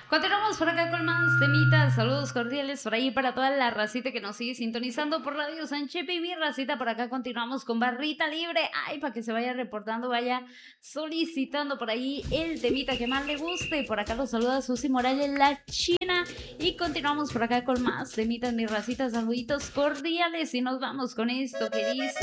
Continuamos por acá con más temitas. Saludos cordiales por ahí para toda la racita que nos sigue sintonizando por Radio San Chepe y mi racita. Por acá continuamos con barrita libre. Ay, para que se vaya reportando, vaya solicitando por ahí el temita que más le guste. Por acá los saluda Susi Morales, la China. Y continuamos por acá con más temitas, mi racita. Saluditos cordiales. Y nos vamos con esto que dice.